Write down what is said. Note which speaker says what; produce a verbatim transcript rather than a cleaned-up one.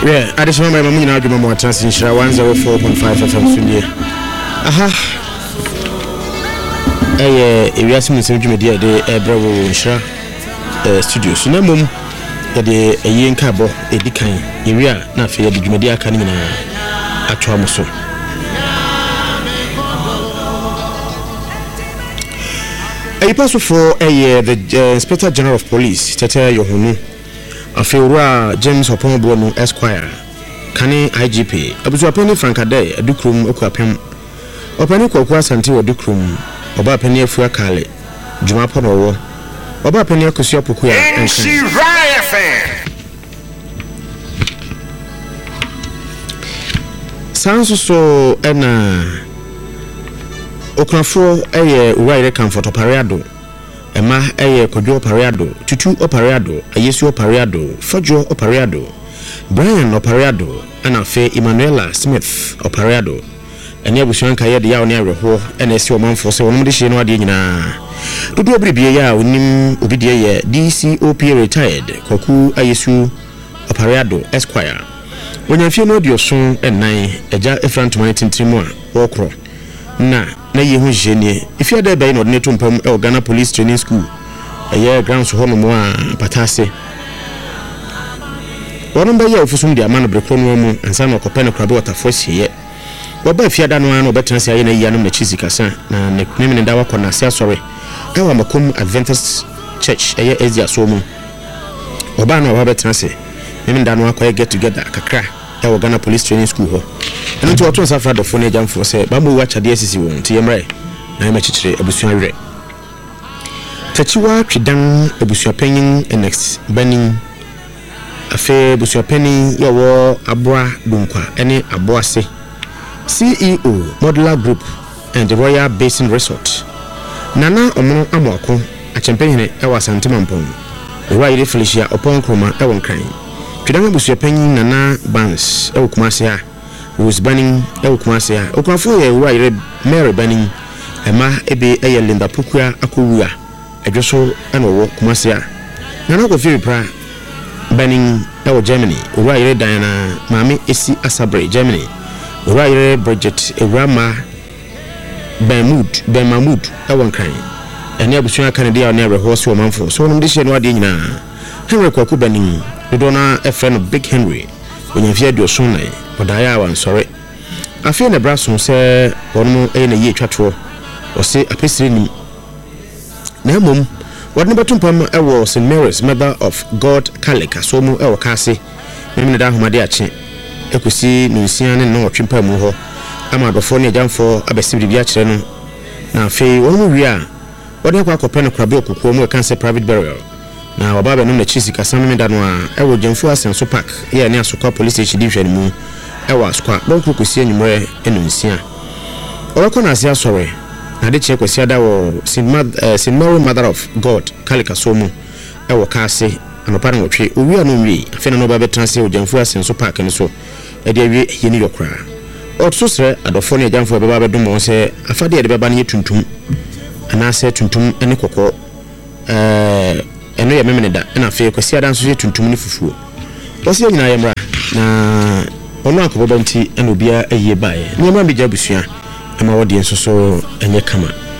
Speaker 1: Yeah, additional my mum argument more transition one zero four point five F M Sunday. Aha. Eh, if you ask me some media de Bravo Shra studio. So na mum de a yen cabo e dikan. Area na fe de media kan na atwa mo so. A pass for a the Inspector General of Police Tete Yohunu Afeura James Oponbono Esquire Kane I G P Abuzu apeni Frankade Adukrum Okuapem Openi Kokwa Santi Adukrum Oba apeni Afua Kale Juma Ponowo Oba apeni Akusio Pokuya
Speaker 2: Enshi Raya fan
Speaker 1: Sanso so ena Okrafo eye uwaire comfort opariado ema eye kodwo opariado tutu opariado ayesu opariado fojo opariado Brian opariado ana fe Emmanuela Smith opariado ene abusuan ka ye de ya oni aweho ene esi omanfo se wonum de hye no ade nyina dodo obribie ya onim obidie ye D C O P retired Kwaku ayesu opariado Esquire wonyafie no de osun enan eja efrantuma tintimu a wokro na na ye hu jenie if you dey by no neto mpam e Ghana Police Training School eye grounds ho no mo a patase wono ba ye ofusum dia man brekro no mu ansa na okope ne krabe waterfall hye wo ba fiada no an obetran se aye na yiya no na chizika san na ne ne da wakọ na se asore e wa makom Adventist Church eye ezia so mu oba na oba betran se ne da no akọ get together kakra e wo Ghana Police Training School ho eno to oto safra do phone jamfo se ba mo wacha de asisi won ti yemre na e machikire abusua were tachiwa twidan abusua panyin next banin afe abusua panin yawo aboa dunkwa ene aboase C E O Modular Group and the Royal Basin Resort nana omo amwako achempehene e wasantema mpon Royal Felicia opon kroma e won kan twidan abusua panyin nana Bans e wokumase a was banning Elkumase, Okafu, Royal Mary Banning, Emma Ebe Linda Pukua Akuya, Ajoso and Owo Kumasia. Nanoko Philipra Banning El Germany, Royal Diana, Mami Esi Asabre, Germany, Royal Bridget Rama Bamud, Bamamud, Ewan Crane, and Yabusha Canada never horse or manful. So, on this year, Henry Kwaku Banning, the donor, a friend of Big Henry. When you fear your son, but I am sorry. I feel the brass on say, one more in a year chatro, or say a pastry. Now, mum, what number two pam was Saint Mary's Mother of God Kalika, so mo el Cassi, Mamma Humadiachi, Equisi, Nuncian, and no chimpa muho. I'm out of phone jam for a best biachano. Now, Fay, one we are. What do I call pen of Craboko, who can say private burial? Na wababa no na chisika sanme danwa ewo Jemfu Asenso Park ye ne asokwa police station division mu ewo asokwa bonku kosi anyumre enu nsia owako na asia sore na de che kwasi ada wo Saint Mary Mother of God Kalika Somu ewo Kase anopa na wotwe owi anu nwi afena no ba betranse wo Jemfu Asenso Park ne so e de awie ye ni yokra otso sre adofo ne Jemfu beba bedum won se afade ye de beba ne tuntum ana se tuntum ene kokko eh eno ya memene da na fe kwasi ada nso tuntum ne fufuo kwasi nyina yemra na ono akobo banti eno bia aye bae nyema bi jabusua ema wodi nso so enye kama